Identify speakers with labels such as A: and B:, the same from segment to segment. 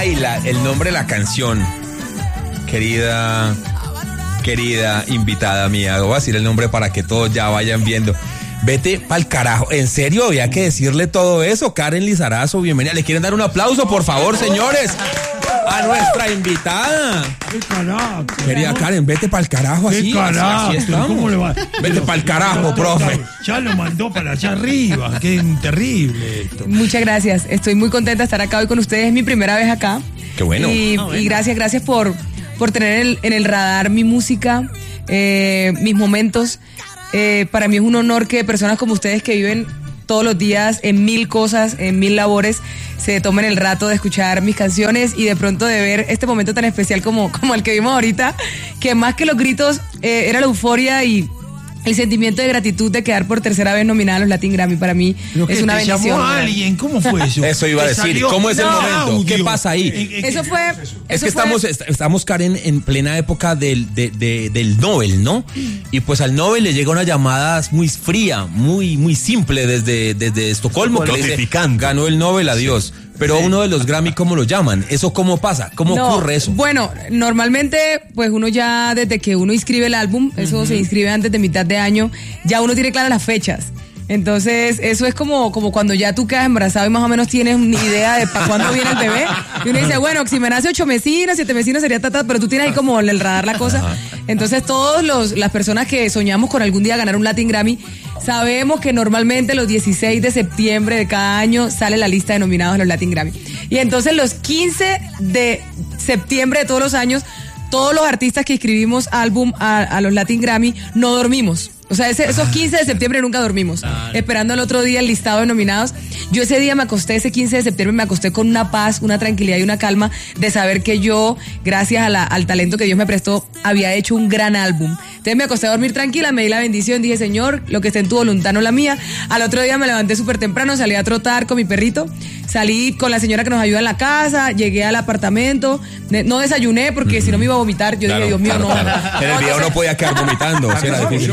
A: Ay, el nombre de la canción. Querida invitada mía, voy a decir el nombre para que todos ya vayan viendo. Vete pa'l carajo. ¿En serio había que decirle todo eso? Karen Lizarazo, bienvenida. ¿Le quieren dar un aplauso, por favor, señores? A nuestra invitada.
B: ¡Qué carajo!
A: Querida Karen, vete pa'l carajo así.
B: ¡Qué carajo!
A: Así
B: ¿Cómo le va?
A: Vete pa'l carajo, profe.
B: Ya lo mandó para allá arriba. Qué terrible esto.
C: Muchas gracias. Estoy muy contenta de estar acá hoy con ustedes. Es mi primera vez acá.
A: Qué bueno.
C: Y gracias por tener en el radar mi música, mis momentos. Para mí es un honor que personas como ustedes que viven todos los días en 1000 cosas, en 1000 labores, se tomen el rato de escuchar mis canciones y de pronto de ver este momento tan especial como el que vimos ahorita, que más que los gritos era la euforia y el sentimiento de gratitud de quedar por tercera vez nominada a los Latin Grammy. Para mí es una bendición.
B: ¿Llamó a alguien? ¿Cómo fue eso?
A: Eso iba a decir. ¿Cómo es el momento?
B: Audio.
A: ¿Qué pasa ahí? Es que estamos, Karen, en plena época del Nobel, ¿no? Y pues al Nobel le llega una llamada muy fría, muy simple desde Estocolmo, que le dice, ganó el Nobel, adiós. Pero uno de los Grammy, ¿cómo lo llaman? ¿Eso cómo pasa? ¿Cómo ocurre eso?
C: Bueno, normalmente, pues uno ya desde que uno inscribe el álbum, eso se inscribe antes de mitad de año, ya uno tiene claras las fechas. Entonces, eso es como cuando ya tú quedas embarazado y más o menos tienes una idea de para cuándo viene el bebé. Y uno dice, bueno, si me nace 8 mesinos, 7 mesinos sería pero tú tienes ahí como el radar la cosa. Entonces, las personas que soñamos con algún día ganar un Latin Grammy, sabemos que normalmente los 16 de septiembre de cada año sale la lista de nominados a los Latin Grammy. Y entonces los 15 de septiembre de todos los años, todos los artistas que inscribimos álbum a los Latin Grammy no dormimos. O sea, esos 15 de septiembre nunca dormimos, esperando el otro día el listado de nominados. Yo ese día ese 15 de septiembre me acosté con una paz, una tranquilidad y una calma de saber que yo, gracias al talento que Dios me prestó, había hecho un gran álbum. Entonces me acosté a dormir tranquila, me di la bendición, dije, Señor, lo que esté en tu voluntad, no la mía. Al otro día me levanté súper temprano, salí a trotar con mi perrito, salí con la señora que nos ayuda en la casa, llegué al apartamento, no desayuné porque si no me iba a vomitar, yo dije, Dios mío, no.
A: En el video no podía quedar vomitando, o sea, era difícil.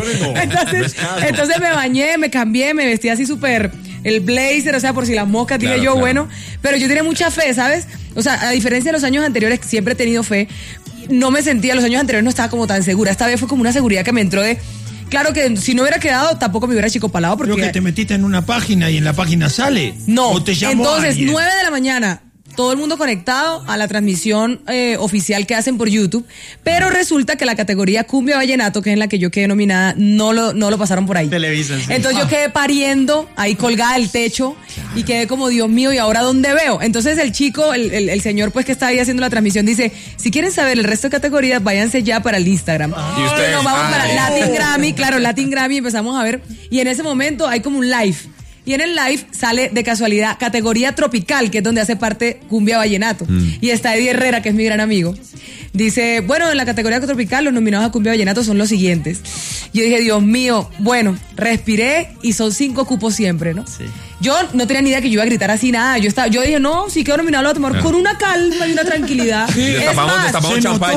C: Entonces me bañé, me cambié, me vestí así súper, el blazer, o sea, por si las moscas, dije yo, bueno, pero yo tenía mucha fe, ¿sabes? O sea, a diferencia de los años anteriores, siempre he tenido fe, no me sentía, los años anteriores no estaba como tan segura, esta vez fue como una seguridad que me entró de, claro que si no hubiera quedado, tampoco me hubiera chicopalado porque...
B: Creo que te metiste en una página y en la página sale.
C: No,
B: ¿O te llamó
C: entonces,
B: alguien?
C: 9 de la mañana... todo el mundo conectado a la transmisión oficial que hacen por YouTube, pero resulta que la categoría Cumbia Vallenato, que es en la que yo quedé nominada, no lo pasaron por ahí.
D: Televisa, sí.
C: Entonces yo quedé pariendo ahí colgada del techo y quedé como, Dios mío, ¿y ahora dónde veo? Entonces el chico, el señor pues que está ahí haciendo la transmisión dice, si quieren saber el resto de categorías, váyanse ya para el Instagram.
A: ¿Y ustedes?
C: Nos vamos para Latin Grammy, claro, Latin Grammy, empezamos a ver, y en ese momento hay como un live. Y en el live sale de casualidad categoría tropical, que es donde hace parte Cumbia Vallenato. Y está Eddie Herrera, que es mi gran amigo. Dice, bueno, en la categoría tropical los nominados a Cumbia Vallenato son los siguientes. Yo dije, Dios mío, bueno, respiré y son 5 cupos siempre, ¿no? Sí. Yo no tenía ni idea que yo iba a gritar así, nada. Yo dije, no, si quedo nominado lo voy a tomar con una calma y una tranquilidad.
A: Sí, destapamos champaña.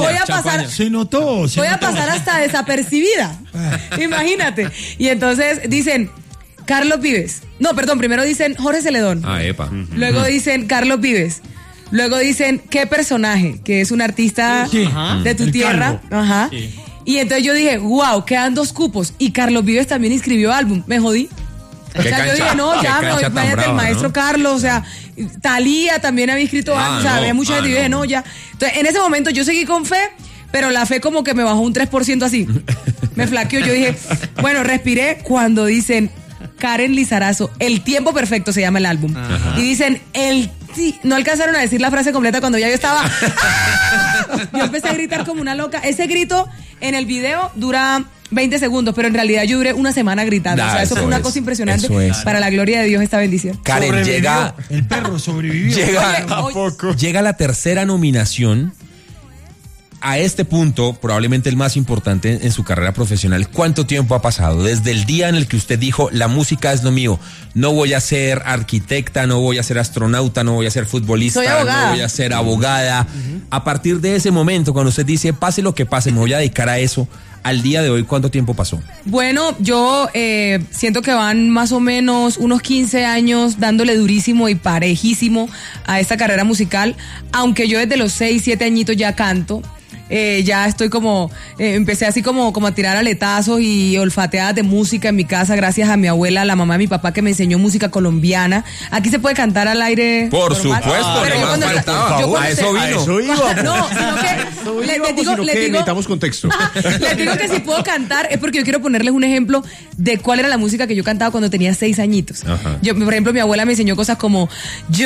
C: Voy a pasar hasta desapercibida. Imagínate. Y entonces dicen... Carlos Vives. No, perdón, primero dicen Jorge Celedón.
A: Epa.
C: Luego dicen Carlos Vives. Luego dicen qué personaje, que es un artista de tu tierra.
B: Calvo.
C: Ajá. Sí. Y entonces yo dije, wow, quedan 2 cupos. Y Carlos Vives también inscribió álbum. Me jodí. O sea, yo dije, no, ya, imagínate el maestro, ¿no? Carlos, o sea, Thalía también había escrito álbum, o sea, había mucha gente. Yo dije, no, ya. Entonces, en ese momento yo seguí con fe, pero la fe como que me bajó un 3% así. Me flaqueó. Yo dije, bueno, respiré cuando dicen Karen Lizarazo, El Tiempo Perfecto se llama el álbum. Ajá. Y dicen, no alcanzaron a decir la frase completa cuando ya yo estaba... Yo empecé a gritar como una loca. Ese grito en el video dura 20 segundos, pero en realidad yo duré una semana gritando. O sea, eso fue una cosa impresionante. Para la gloria de Dios, esta bendición.
A: Karen, llega...
B: El perro sobrevivió.
A: Llega la tercera nominación. A este punto, probablemente el más importante en su carrera profesional, ¿cuánto tiempo ha pasado? Desde el día en el que usted dijo, la música es lo mío, no voy a ser arquitecta, no voy a ser astronauta, no voy a ser futbolista, no voy a ser abogada. A partir de ese momento, cuando usted dice, pase lo que pase, me voy a dedicar a eso, al día de hoy, ¿cuánto tiempo pasó?
C: Bueno, yo siento que van más o menos unos 15 años dándole durísimo y parejísimo a esta carrera musical, aunque yo desde los 6, 7 añitos ya canto. Ya estoy como, empecé así como a tirar aletazos y olfateadas de música en mi casa gracias a mi abuela, la mamá de mi papá que me enseñó música colombiana. Aquí se puede cantar al aire.
A: Por supuesto,
C: pero yo cuando
A: a eso vino.
C: No, sino que les digo,
D: necesitamos contexto.
C: Les digo que si puedo cantar es porque yo quiero ponerles un ejemplo de cuál era la música que yo cantaba cuando tenía 6 añitos. Yo, por ejemplo, mi abuela me enseñó cosas como